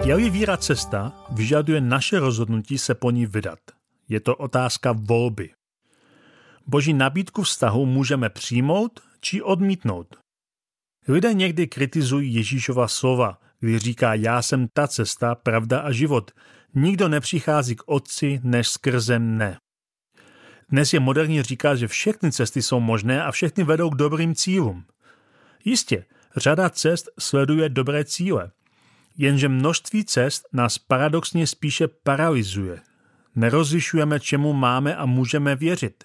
Je-li víra cesta, vyžaduje naše rozhodnutí se po ní vydat. Je to otázka volby. Boží nabídku vztahu můžeme přijmout či odmítnout. Lidé někdy kritizují Ježíšova slova, kdy říká: já jsem ta cesta, pravda a život. Nikdo nepřichází k Otci než skrze mne. Dnes je moderní říkat, že všechny cesty jsou možné a všechny vedou k dobrým cílům. Jistě, řada cest sleduje dobré cíle, jenže množství cest nás paradoxně spíše paralyzuje. Nerozlišujeme, čemu máme a můžeme věřit.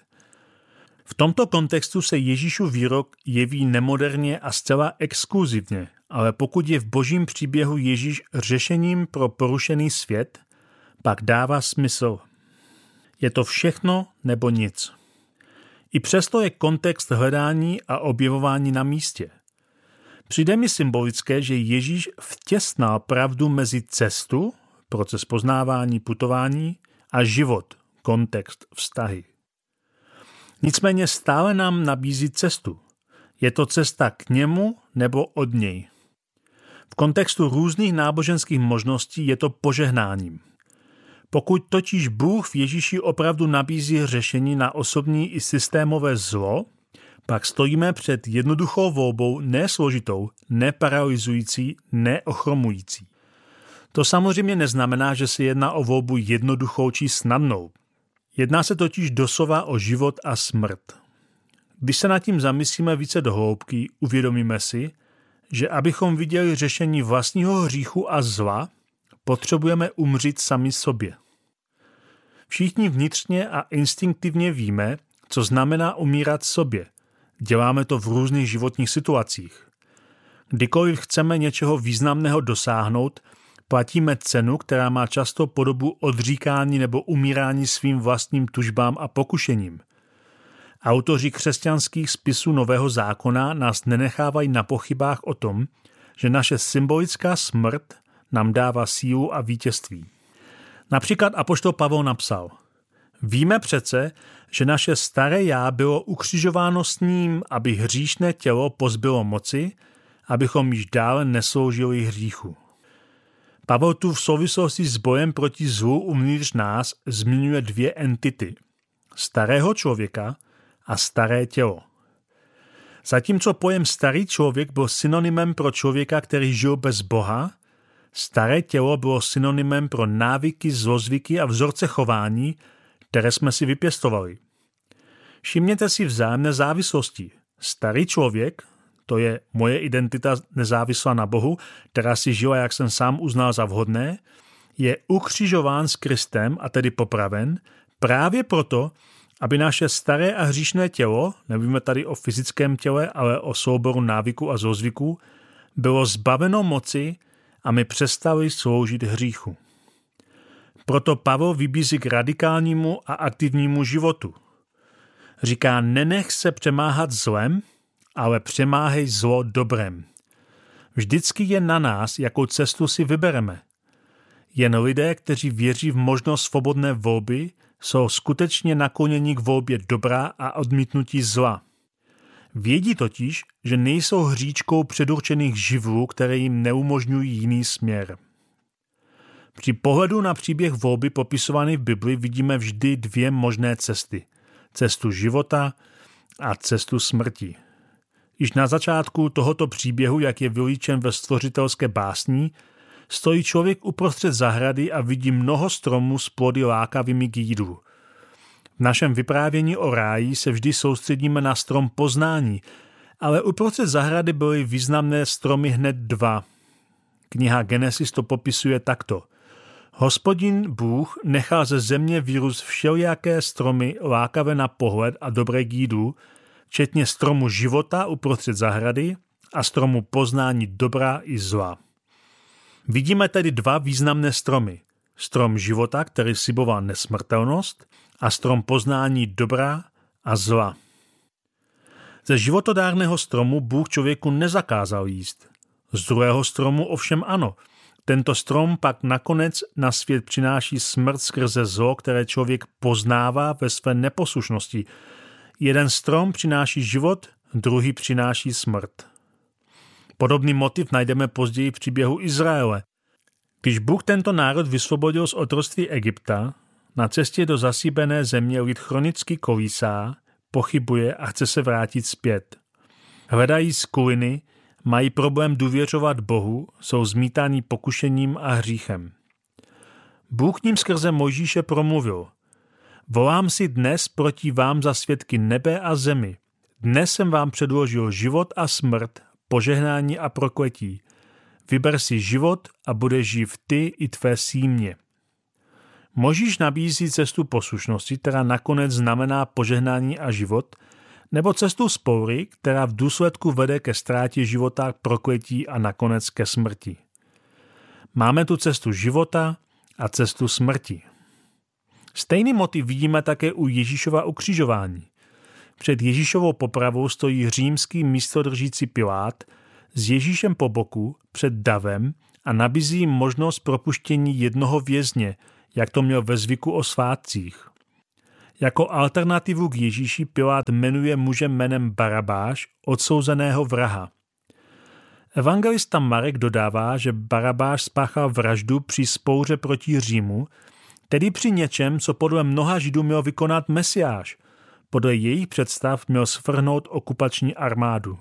V tomto kontextu se Ježíšův výrok jeví nemoderně a zcela exkluzivně, ale pokud je v božím příběhu Ježíš řešením pro porušený svět, pak dává smysl. Je to všechno nebo nic. I přesto je kontext hledání a objevování na místě. Přijde mi symbolické, že Ježíš vtěsnal pravdu mezi cestu, proces poznávání, putování, a život, kontext, vztahy. Nicméně stále nám nabízí cestu. Je to cesta k němu nebo od něj. V kontextu různých náboženských možností je to požehnáním. Pokud totiž Bůh v Ježíši opravdu nabízí řešení na osobní i systémové zlo, pak stojíme před jednoduchou volbou, nesložitou, neparalyzující, neochromující. To samozřejmě neznamená, že se jedná o volbu jednoduchou či snadnou. Jedná se totiž doslova o život a smrt. Když se nad tím zamyslíme více do hloubky, uvědomíme si, že abychom viděli řešení vlastního hříchu a zla, potřebujeme umřít sami sobě. Všichni vnitřně a instinktivně víme, co znamená umírat sobě. Děláme to v různých životních situacích. Kdykoliv chceme něčeho významného dosáhnout, platíme cenu, která má často podobu odříkání nebo umírání svým vlastním tužbám a pokušením. Autoři křesťanských spisů Nového zákona nás nenechávají na pochybách o tom, že naše symbolická smrt nám dává sílu a vítězství. Například apoštol Pavel napsal: víme přece, že naše staré já bylo ukřižováno s ním, aby hříšné tělo pozbylo moci, abychom již dále nesloužili hříchu. Pavel tu v souvislosti s bojem proti zlu uvnitř nás zmiňuje dvě entity. Starého člověka a staré tělo. Zatímco pojem starý člověk byl synonymem pro člověka, který žil bez Boha, staré tělo bylo synonymem pro návyky, zlozvyky a vzorce chování, které jsme si vypěstovali. Všimněte si vzájemné závislosti. Starý člověk, to je moje identita nezávislá na Bohu, která si žila, jak jsem sám uznal za vhodné, je ukřižován s Kristem a tedy popraven právě proto, aby naše staré a hříšné tělo, nevíme tady o fyzickém těle, ale o souboru návyků a zlozvyků, bylo zbaveno moci a my přestali sloužit hříchu. Proto Pavel vybízí k radikálnímu a aktivnímu životu. Říká: nenech se přemáhat zlem, ale přemáhej zlo dobrem. Vždycky je na nás, jakou cestu si vybereme. Jen lidé, kteří věří v možnost svobodné volby, jsou skutečně nakloněni k volbě dobra a odmítnutí zla. Vědí totiž, že nejsou hříčkou předurčených živlů, které jim neumožňují jiný směr. Při pohledu na příběh volby popisovaný v Bibli vidíme vždy dvě možné cesty. Cestu života a cestu smrti. Již na začátku tohoto příběhu, jak je vylíčen ve stvořitelské básni, stojí člověk uprostřed zahrady a vidí mnoho stromů s plody lákavými k jídlu. V našem vyprávění o ráji se vždy soustředíme na strom poznání, ale uprostřed zahrady byly významné stromy hned dva. Kniha Genesis to popisuje takto. Hospodin Bůh nechal ze země vyrůst všelijaké stromy lákavé na pohled a dobré k jídlu, včetně stromu života uprostřed zahrady a stromu poznání dobra i zla. Vidíme tedy dva významné stromy. Strom života, který sliboval nesmrtelnost, a strom poznání dobra a zla. Ze životodárného stromu Bůh člověku nezakázal jíst. Z druhého stromu ovšem ano. Tento strom pak nakonec na svět přináší smrt skrze zlo, které člověk poznává ve své neposlušnosti. Jeden strom přináší život, druhý přináší smrt. Podobný motiv najdeme později v příběhu Izraele. Když Bůh tento národ vysvobodil z otroctví Egypta, na cestě do zasíbené země lid chronicky kolísá, pochybuje a chce se vrátit zpět. Hledají skuliny, mají problém důvěřovat Bohu, jsou zmítáni pokušením a hříchem. Bůh ním skrze Mojžíše promluvil: Volám si dnes proti vám za svědky nebe a zemi. Dnes jsem vám předložil život a smrt, požehnání a prokletí. Vyber si život a budeš živ ty i tvé símě. Mojžíš nabízí cestu poslušnosti, která nakonec znamená požehnání a život, nebo cestu vzpoury, která v důsledku vede ke ztrátě života, k prokletí a nakonec ke smrti. Máme tu cestu života a cestu smrti. Stejný motiv vidíme také u Ježíšova ukřižování. Před Ježíšovou popravou stojí římský místodržící Pilát s Ježíšem po boku před davem a nabízí jim možnost propuštění jednoho vězně, jak to měl ve zvyku o svátcích. Jako alternativu k Ježíši Pilát jmenuje muže jménem Barabáš, odsouzeného vraha. Evangelista Marek dodává, že Barabáš spáchal vraždu při spouře proti Římu, tedy při něčem, co podle mnoha Židů měl vykonat Mesiáš. Podle jejich představ měl svrhnout okupační armádu.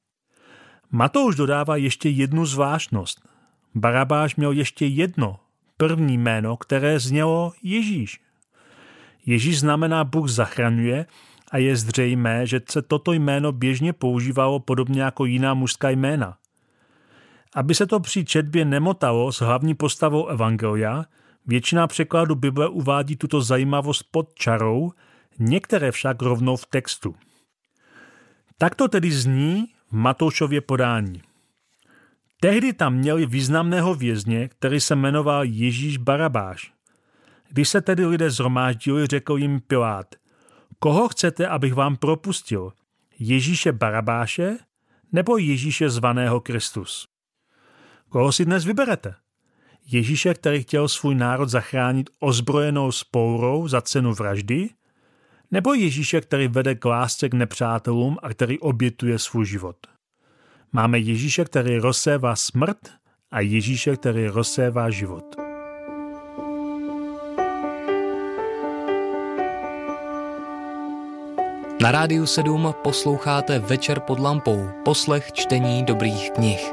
Matouš dodává ještě jednu zvláštnost. Barabáš měl ještě jedno, první jméno, které znělo Ježíš. Ježíš znamená Bůh zachraňuje a je zřejmé, že se toto jméno běžně používalo podobně jako jiná mužská jména. Aby se to při četbě nemotalo s hlavní postavou evangelia, většina překladů Bible uvádí tuto zajímavost pod čarou, některé však rovnou v textu. Takto tedy zní v Matoušově podání. Tehdy tam měli významného vězně, který se jmenoval Ježíš Barabáš. Když se tedy lidé zhromáždili, řekl jim Pilát: Koho chcete, abych vám propustil? Ježíše Barabáše nebo Ježíše zvaného Kristus? Koho si dnes vyberete? Ježíše, který chtěl svůj národ zachránit ozbrojenou vzpourou za cenu vraždy? Nebo Ježíše, který vede k lásce k nepřátelům a který obětuje svůj život? Máme Ježíše, který rozsévá smrt, a Ježíše, který rozsévá život. Na Rádiu 7 posloucháte Večer pod lampou, poslech čtení dobrých knih.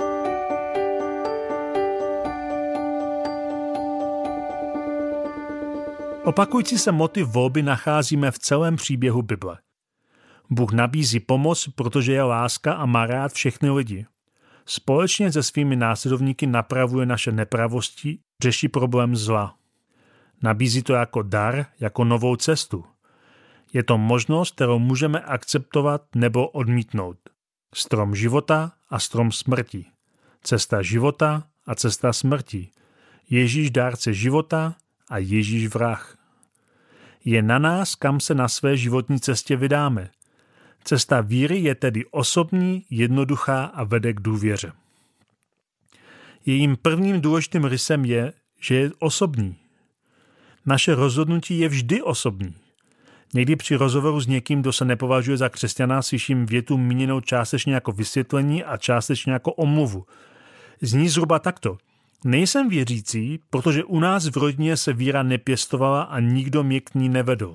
Opakující se motiv volby nacházíme v celém příběhu Bible. Bůh nabízí pomoc, protože je láska a má rád všechny lidi. Společně se svými následovníky napravuje naše nepravosti, řeší problém zla. Nabízí to jako dar, jako novou cestu. Je to možnost, kterou můžeme akceptovat nebo odmítnout. Strom života a strom smrti. Cesta života a cesta smrti. Ježíš dárce života a Ježíš vrah. Je na nás, kam se na své životní cestě vydáme. Cesta víry je tedy osobní, jednoduchá a vede k důvěře. Jejím prvním důležitým rysem je, že je osobní. Naše rozhodnutí je vždy osobní. Někdy při rozhovoru s někým, kdo se nepovažuje za křesťana, slyším větu míněnou částečně jako vysvětlení a částečně jako omluvu. Zní zhruba takto. Nejsem věřící, protože u nás v rodině se víra nepěstovala a nikdo mě k ní nevedl.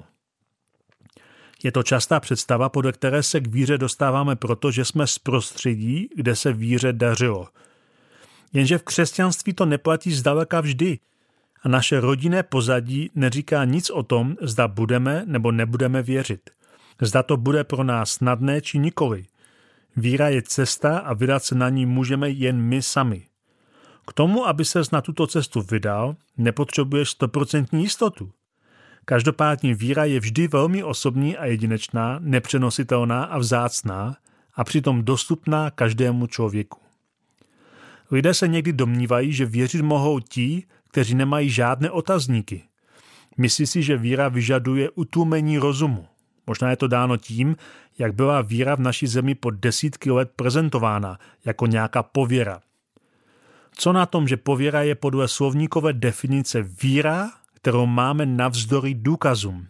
Je to častá představa, podle které se k víře dostáváme proto, že jsme z prostředí, kde se víře dařilo. Jenže v křesťanství to neplatí zdaleka vždy a naše rodinné pozadí neříká nic o tom, zda budeme nebo nebudeme věřit. Zda to bude pro nás snadné či nikoli. Víra je cesta a vydat se na ní můžeme jen my sami. K tomu, aby ses na tuto cestu vydal, nepotřebuješ 100% jistotu. Každopádně víra je vždy velmi osobní a jedinečná, nepřenositelná a vzácná a přitom dostupná každému člověku. Lidé se někdy domnívají, že věřit mohou ti, kteří nemají žádné otazníky. Myslí si, že víra vyžaduje utlumení rozumu. Možná je to dáno tím, jak byla víra v naší zemi po desítky let prezentována jako nějaká pověra. Co na tom, že pověra je podle slovníkové definice víra, kterou máme navzdory důkazům?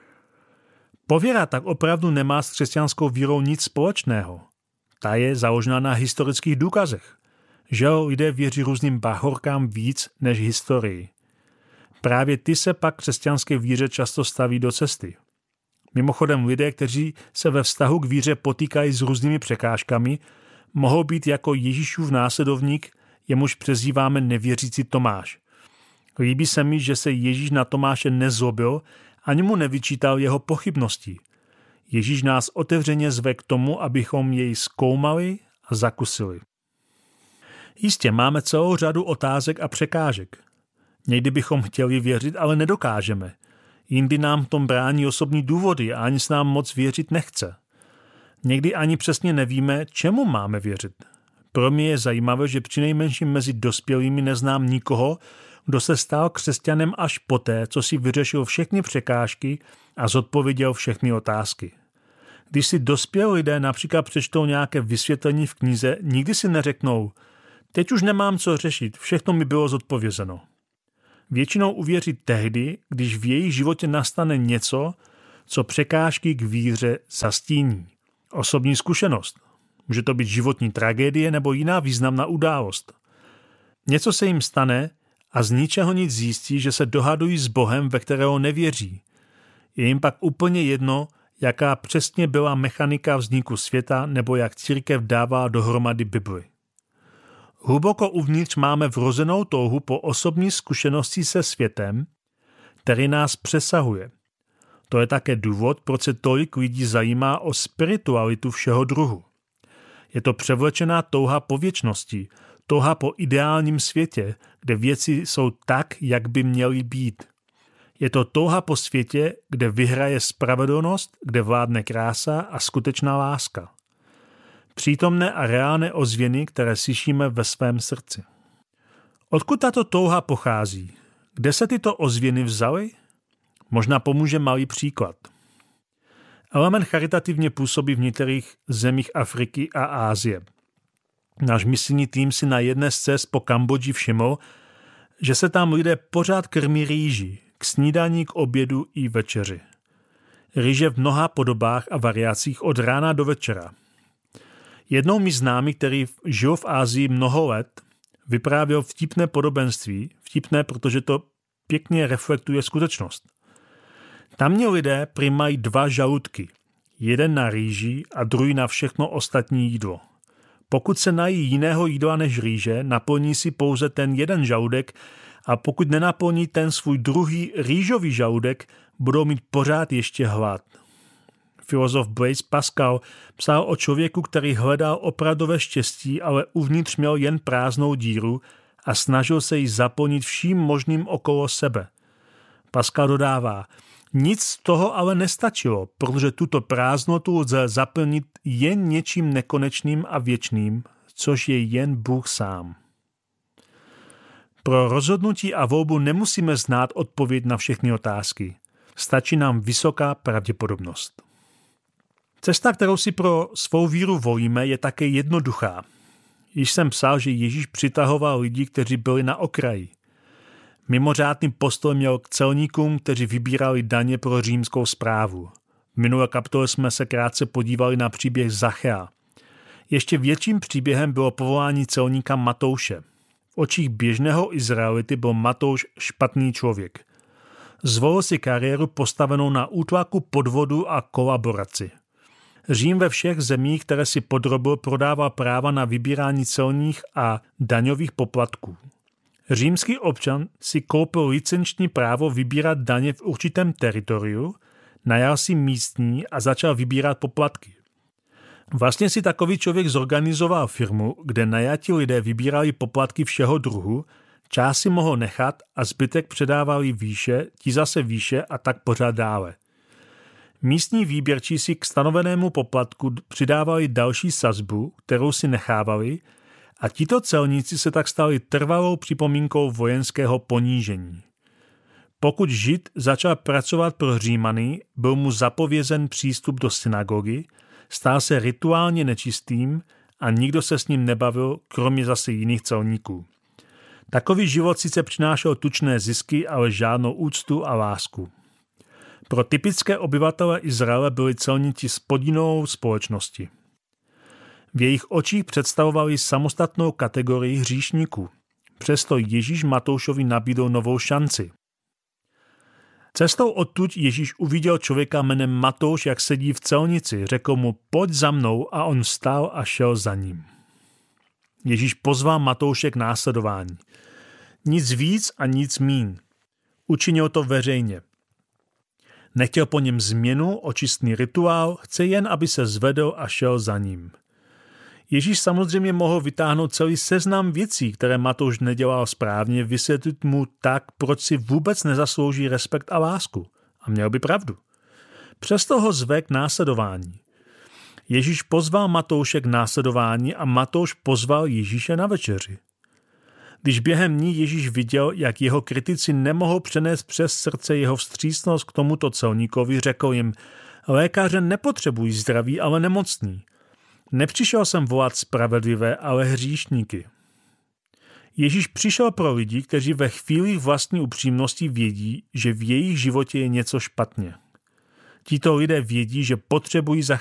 Pověra tak opravdu nemá s křesťanskou vírou nic společného. Ta je založena na historických důkazech. Žel, lidé věří různým báchorkám víc než historii. Právě ty se pak křesťanské víře často staví do cesty. Mimochodem lidé, kteří se ve vztahu k víře potýkají s různými překážkami, mohou být jako Ježíšův následovník, jemuž přezdíváme nevěřící Tomáš. Líbí se mi, že se Ježíš na Tomáše nezlobil, ani mu nevyčítal jeho pochybnosti. Ježíš nás otevřeně zve k tomu, abychom jej zkoumali a zakusili. Jistě máme celou řadu otázek a překážek. Někdy bychom chtěli věřit, ale nedokážeme. Jindy nám v tom brání osobní důvody a ani s nám moc věřit nechce. Někdy ani přesně nevíme, čemu máme věřit. Pro mě je zajímavé, že přinejmenším mezi dospělými neznám nikoho, kdo se stal křesťanem až poté, co si vyřešil všechny překážky a zodpověděl všechny otázky. Když si dospělí lidé například přečtou nějaké vysvětlení v knize, nikdy si neřeknou: teď už nemám co řešit, všechno mi bylo zodpovězeno. Většinou uvěří tehdy, když v jejich životě nastane něco, co překážky k víře zastíní. Osobní zkušenost. Může to být životní tragédie nebo jiná významná událost. Něco se jim stane a z ničeho nic zjistí, že se dohadují s Bohem, ve kterého nevěří. Je jim pak úplně jedno, jaká přesně byla mechanika vzniku světa nebo jak církev dává dohromady Bibli. Hluboko uvnitř máme vrozenou touhu po osobní zkušenosti se světem, který nás přesahuje. To je také důvod, proč se tolik lidí zajímá o spiritualitu všeho druhu. Je to převlečená touha po věčnosti, touha po ideálním světě, kde věci jsou tak, jak by měly být. Je to touha po světě, kde vyhraje spravedlnost, kde vládne krása a skutečná láska. Přítomné a reálné ozvěny, které slyšíme ve svém srdci. Odkud tato touha pochází? Kde se tyto ozvěny vzaly? Možná pomůže malý příklad. Element charitativně působí v některých zemích Afriky a Asie. Náš misijní tým si na jedné z cest po Kambodži všiml, že se tam lidé pořád krmí rýží, k snídani, k obědu i večeři. Rýže v mnoha podobách a variacích od rána do večera. Jednou mi známý, který žil v Asii mnoho let, vyprávěl vtipné podobenství, vtipné, protože to pěkně reflektuje skutečnost. Tamní lidé prý mají 2 žaludky, jeden na rýži a druhý na všechno ostatní jídlo. Pokud se nají jiného jídla než rýže, naplní si pouze ten jeden žaludek a pokud nenaplní ten svůj druhý rýžový žaludek, budou mít pořád ještě hlad. Filozof Blaise Pascal psal o člověku, který hledal opravdové štěstí, ale uvnitř měl jen prázdnou díru a snažil se ji zaplnit vším možným okolo sebe. Pascal dodává: nic z toho ale nestačilo, protože tuto prázdnotu lze zaplnit jen něčím nekonečným a věčným, což je jen Bůh sám. Pro rozhodnutí a volbu nemusíme znát odpověď na všechny otázky. Stačí nám vysoká pravděpodobnost. Cesta, kterou si pro svou víru volíme, je také jednoduchá. Již jsem psal, že Ježíš přitahoval lidi, kteří byli na okraji. Mimořádný postoj měl k celníkům, kteří vybírali daně pro římskou správu. V minulé kapitole jsme se krátce podívali na příběh Zachea. Ještě větším příběhem bylo povolání celníka Matouše. V očích běžného Izraelity byl Matouš špatný člověk. Zvolil si kariéru postavenou na útlaku, podvodu a kolaboraci. Řím ve všech zemích, které si podrobil, prodával práva na vybírání celních a daňových poplatků. Římský občan si koupil licenční právo vybírat daně v určitém teritoriu, najal si místní a začal vybírat poplatky. Vlastně si takový člověk zorganizoval firmu, kde najatí lidé vybírali poplatky všeho druhu, část si mohl nechat a zbytek předávali výše, ti zase výše a tak pořád dále. Místní výběrčí si k stanovenému poplatku přidávali další sazbu, kterou si nechávali, a tito celníci se tak stali trvalou připomínkou vojenského ponížení. Pokud Žid začal pracovat pro Římany, byl mu zapovězen přístup do synagogy, stal se rituálně nečistým a nikdo se s ním nebavil, kromě zase jiných celníků. Takový život sice přinášel tučné zisky, ale žádnou úctu a lásku. Pro typické obyvatele Izraele byli celníci spodinnou společnosti. V jejich očích představovali samostatnou kategorii hříšníků. Přesto Ježíš Matoušovi nabídl novou šanci. Cestou odtud Ježíš uviděl člověka jménem Matouš, jak sedí v celnici. Řekl mu, pojď za mnou, a on vstal a šel za ním. Ježíš pozval Matouše k následování. Nic víc a nic míň. Učinil to veřejně. Nechtěl po něm změnu, očistný rituál, chce jen, aby se zvedl a šel za ním. Ježíš samozřejmě mohl vytáhnout celý seznam věcí, které Matouš nedělal správně, vysvětlit mu tak, proč si vůbec nezaslouží respekt a lásku. A měl by pravdu. Přesto ho zve k následování. Ježíš pozval Matouše k následování a Matouš pozval Ježíše na večeři. Když během ní Ježíš viděl, jak jeho kritici nemohou přenést přes srdce jeho vstřícnost k tomuto celníkovi, řekl jim, lékaře nepotřebují zdraví, ale nemocní. Nepřišel jsem volat spravedlivé, ale hříšníky. Ježíš přišel pro lidi, kteří ve chvíli vlastní upřímnosti vědí, že v jejich životě je něco špatně. Tito lidé vědí, že potřebují